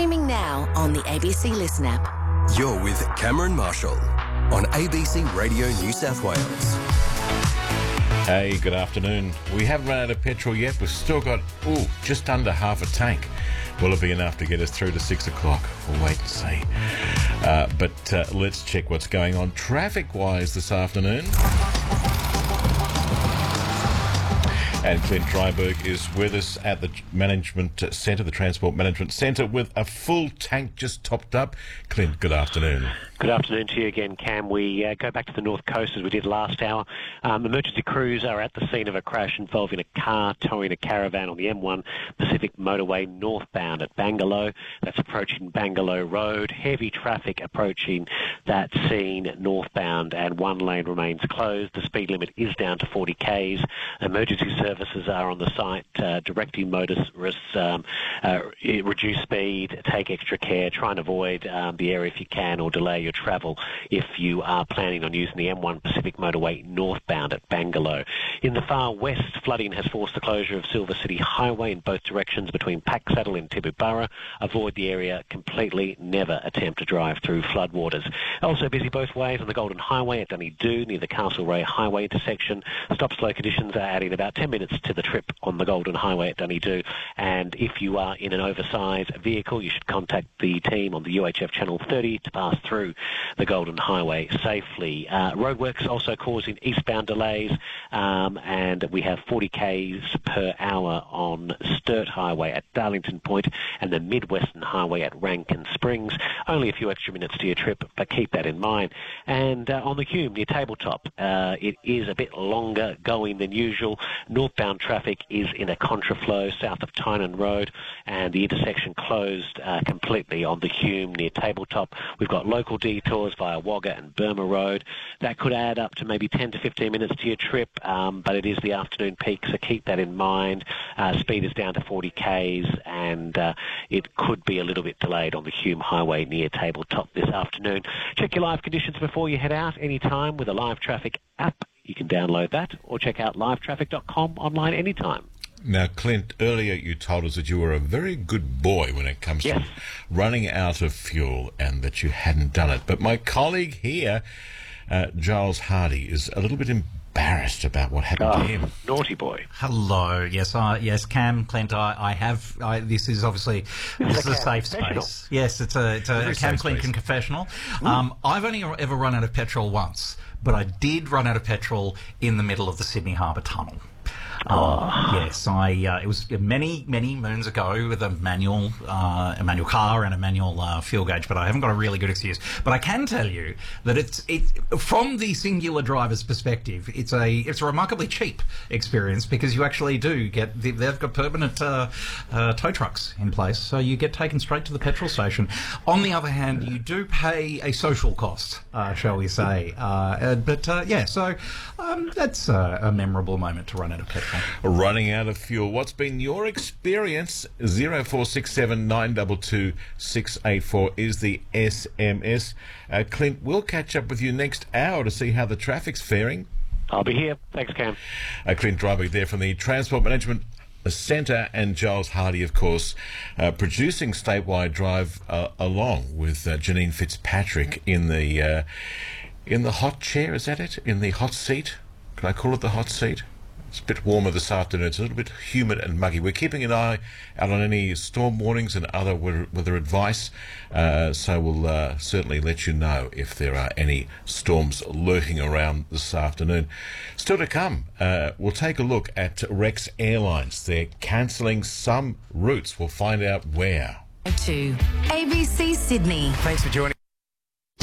Streaming now on the ABC Listen app. You're with Cameron Marshall on ABC Radio New South Wales. Hey, good afternoon. We haven't run out of petrol yet. We've still got, just under half a tank. Will it be enough to get us through to 6 o'clock? We'll wait and see. But let's check what's going on traffic-wise this afternoon. And Clint Dryburgh is with us at the Management Centre, the Transport Management Centre, with a full tank just topped up. Clint, good afternoon. Good afternoon to you again, Cam. We go back to the North Coast as we did last hour. Emergency crews are at the scene of a crash involving a car towing a caravan on the M1 Pacific Motorway northbound at Bangalore. That's approaching Bangalore Road. Heavy traffic approaching that scene northbound, and one lane remains closed. The speed limit is down to 40 k's. Emergency services are on the site directing motorists reduce speed, take extra care, try and avoid the area if you can, or delay your travel if you are planning on using the M1 Pacific Motorway northbound at Bangalore. In the far west, flooding has forced the closure of Silver City Highway in both directions between Packsaddle and Tibooburra. Avoid the area completely. Never attempt to drive through floodwaters. Also busy both ways on the Golden Highway at Dunedoo near the Castlereagh Highway intersection. Stop-slow conditions are adding about 10 minutes to the trip on the Golden Highway at Dunedoo. And if you are in an oversized vehicle, you should contact the team on the UHF Channel 30 to pass through the Golden Highway safely. Roadworks also causing eastbound delays, and we have 40 k's per hour on Sturt Highway at Darlington Point and the Mid-Western Highway at Rankin Springs. Only a few extra minutes to your trip, but keep that in mind. And on the Hume near Tabletop, it is a bit longer going than usual. Northbound traffic is in a contraflow south of Tynan Road, and the intersection closed completely on the Hume near Tabletop. We've got local detours via Wagga and Burma Road. That could add up to maybe 10 to 15 minutes to your trip, but it is the afternoon peak, so keep that in mind. Speed is down to 40 k's, and it could be a little bit delayed on the Hume Highway near Tabletop this afternoon. Check your live conditions before you head out anytime with a Live Traffic app. You can download that or check out livetraffic.com online anytime. Now, Clint, earlier you told us that you were a very good boy when it comes to running out of fuel and that you hadn't done it. But my colleague here, Giles Hardy, is a little bit embarrassed about what happened to him. Naughty boy. Hello. Yes, Cam, Clint, this is obviously a safe space. Yes, it's a Cam Clint confessional. I've only ever run out of petrol once, but I did run out of petrol in the middle of the Sydney Harbour Tunnel. Yes, it was many moons ago with a manual car and a manual fuel gauge, but I haven't got a really good excuse. But I can tell you that it's from the singular driver's perspective, it's a remarkably cheap experience because you actually do get they've got permanent tow trucks in place, so you get taken straight to the petrol station. On the other hand, you do pay a social cost, shall we say? So that's a memorable moment to run out of petrol. Running out of fuel. What's been your experience? 0467 922 684 is the SMS. Clint, we'll catch up with you next hour to see how the traffic's faring. I'll be here. Thanks, Cam. Clint Dryburgh there from the Transport Management Centre, and Giles Hardy, of course, producing Statewide Drive along with Janine Fitzpatrick in the hot chair. Is that it? In the hot seat? Can I call it the hot seat? It's a bit warmer this afternoon. It's a little bit humid and muggy. We're keeping an eye out on any storm warnings and other weather advice, so we'll certainly let you know if there are any storms lurking around this afternoon. Still to come, we'll take a look at Rex Airlines. They're cancelling some routes. We'll find out where. To ABC Sydney. Thanks for joining.